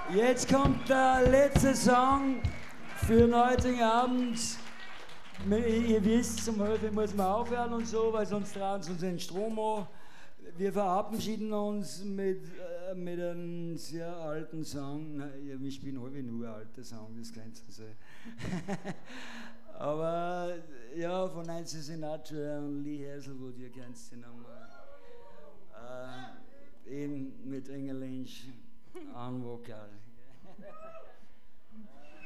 Jetzt kommt der letzte Song für den heutigen Abend. Ihr wisst, zum Hälfte muss man aufhören und so, weil sonst trauen sie uns den Strom an. Wir verabschieden uns mit einem sehr alten Song. Nein, ich bin halb nur ein alter Song, das könnt ihr sehen. Aber ja, von Nancy Sinatra und Lee Hazelwood, ihr kennt den nochmal. Eben mit Inge Lynch an Vokal.